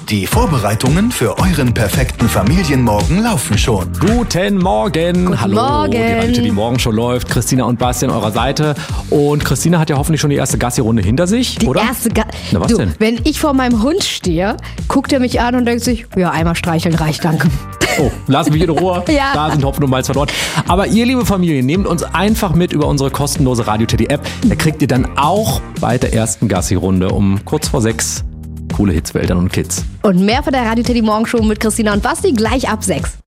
Die Vorbereitungen für euren perfekten Familienmorgen laufen schon. Guten Morgen. Guten Hallo, Morgen. die Radio Teddy Morgen Show läuft. Christina und Basti an eurer Seite. Und Christina hat ja hoffentlich schon die erste Gassi-Runde hinter sich, Die oder? erste Na, was du, denn? wenn ich vor meinem Hund stehe, guckt er mich an und denkt sich, ja, einmal streicheln reicht, danke. Oh, lass mich in Ruhe. Ja. Da sind Hopfen und Malz verloren. Aber ihr, liebe Familie, nehmt uns einfach mit über unsere kostenlose Radio Teddy App. Da kriegt ihr dann auch bei der ersten Gassi-Runde um kurz vor 6 coole Hits für Eltern und Kids. Und mehr von der Radio Teddy Morgen Show mit Christina und Basti gleich ab 6.